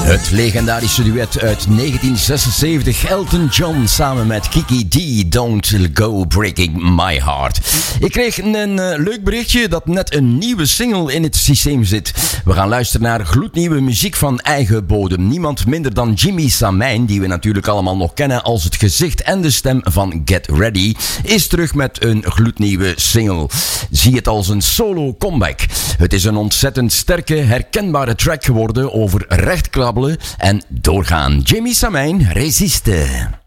Het legendarische duet uit 1976, Elton John samen met Kiki D, Don't Go Breaking My Heart. Ik kreeg een leuk berichtje dat net een nieuwe single in het systeem zit. We gaan luisteren naar gloednieuwe muziek van eigen bodem. Niemand minder dan Jimmy Samijn, die we natuurlijk allemaal nog kennen als het gezicht en de stem van Get Ready, is terug met een gloednieuwe single. Zie het als een solo comeback. Het is een ontzettend sterke, herkenbare track geworden over recht krabbelen en doorgaan. Jimmy Samijn, Resiste.